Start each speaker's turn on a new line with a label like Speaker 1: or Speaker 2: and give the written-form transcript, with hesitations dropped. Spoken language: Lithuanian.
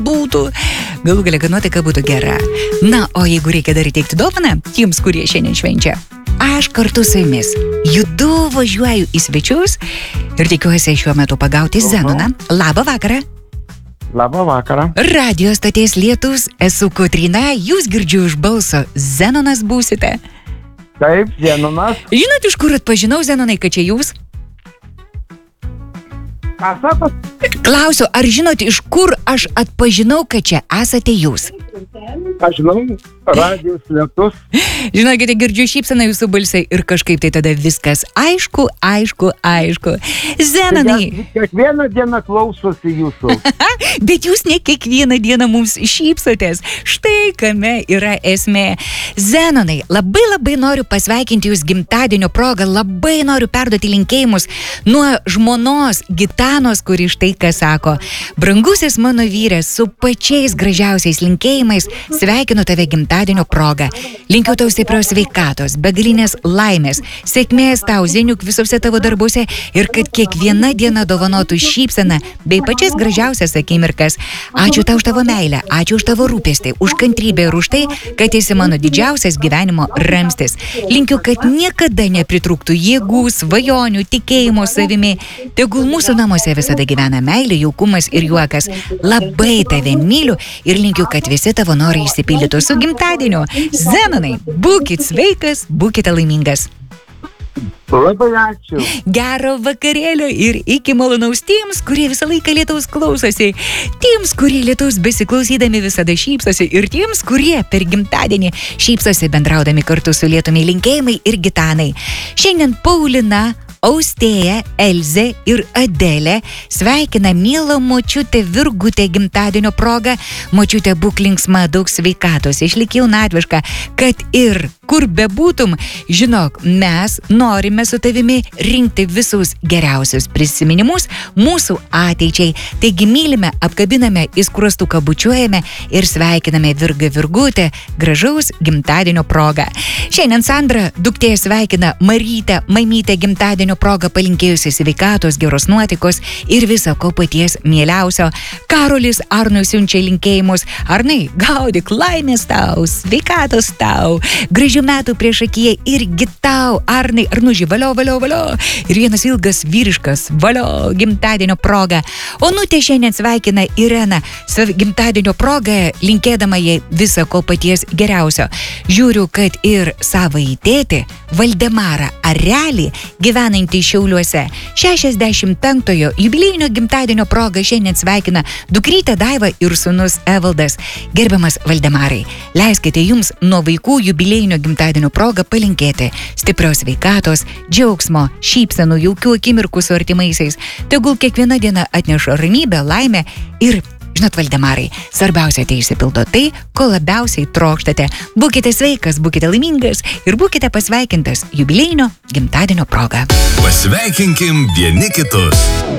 Speaker 1: būtų. Galų galia, kad nuotaika būtų gera. Na, o jeigu reikia dar įteikti dovaną tiems, kurie šiandien švenčia, aš kartu su jumis judu važiuoju į svečius ir tikiuosi šiuo metu pagauti Zenoną. Labą vakarą.
Speaker 2: Labą vakarą.
Speaker 1: Radio stoties Lietus, esu Kotryna, jūs girdžiu iš balso, Zenonas būsite.
Speaker 2: Taip, Zenonas.
Speaker 1: Žinot, iš kur atpažinau, Zenonai, kad čia jūs?
Speaker 2: Ką sakot?
Speaker 1: Klausiu, ar žinot, iš kur aš atpažinau, kad čia esate jūs?
Speaker 2: Aš žinau, radijos Lietus.
Speaker 1: Žinokite, girdžiu šypseną jūsų balsai ir kažkaip tai tada viskas aišku. Zenonai.
Speaker 2: Kiekvieną dieną klausosi jūsų.
Speaker 1: Bet jūs ne kiekvieną dieną mums šypsotės. Štai kame yra esmė. Zenonai, labai noriu pasveikinti jūs gimtadienio progą, labai noriu perduoti linkėjimus nuo žmonos Gitanos, kuri štai ką sako. Brangusis mano vyras, su pačiais gražiausiais linkėjimais sveikinu tave gimtadienio progą. Linkiu tau stiprios sveikatos, begalinės laimės, sėkmės tau, Zeniuk, visose tavo darbuose ir kad kiekviena diena dovanotų šypseną bei pačias gražiausias akimirkas. Ačiū tau už tavo meilę, ačiū už tavo rūpestį, už kantrybę ir už tai, kad esi mano didžiausias gyvenimo ramstis. Linkiu, kad niekada nepritrūktų jėgų, svajonių, tikėjimo savimi. Tegul mūsų namuose visada gyvena meilė, jaukumas ir juokas. Labai tave myliu ir linkiu, kad visi tavo norai išsipildytų su gimtadieniu. Zenonai, būkit sveikas, būkite laimingas.
Speaker 2: Labai ačiū.
Speaker 1: Gero vakarėlio ir iki malonaus tiems, kurie visą laiką Lietaus klausosi, tiems, kurie Lietaus besiklausydami visada šypsosi ir tiems, kurie per gimtadienį šypsosi bendraudami kartu su Lietumi. Linkėjimai ir Gitanai. Šiandien Paulina, Austėja, Elzė ir Adelė sveikina mielą močiutę Virgutę gimtadienio progą. Močiutė, būk linksma, daug sveikatos, išlik jaunatviška, kad ir kur bebūtum, žinok, mes norime su tavimi rinkti visus geriausius prisiminimus mūsų ateičiai. Taigi mylime, apkabiname, į skruostuką bučiuojame ir sveikiname Virgutę gražaus gimtadienio progą. Šiandien Sandra, duktė, sveikina Marytę, mamytę gimtadienio progą, palinkėjusi sveikatos, geros nuotaikos ir viso ko paties mieliausio. Karolis Arnui siunčia linkėjimus. Arnai, gaudyk laimės tau, sveikatos tau, gražių metų priešakyje irgi tau. Arnai, Arnuži, valio. Ir vienas ilgas vyriškas valio gimtadienio progą. Onutė šiandien sveikina Ireną gimtadienio progą, linkėdama jai viso ko paties geriausio. Žiūriu, kad ir savąjį tėtį, Valdemarą Arelį, gyvenantį Šiauliuose, 65-ojo jubiliejinio gimtadienio progą šiandien sveikina dukrytė Daiva ir sūnus Evaldas. Gerbiamas Valdemarai, leiskite jums nuo vaikų jubiliejinio gimtadienio progą palinkėti stiprios sveikatos, džiaugsmo, šypsenų, jaukių akimirkų su artimaisiais. Tegul kiekviena diena atneša ramybę, laimę ir, žinot, Valdemarai, svarbiausia tai išsipildo tai, ko labiausiai trokštate. Būkite sveikas, būkite laimingas ir būkite pasveikintas jubiliejinio gimtadienio proga.
Speaker 3: Pasveikinkim vieni kitus.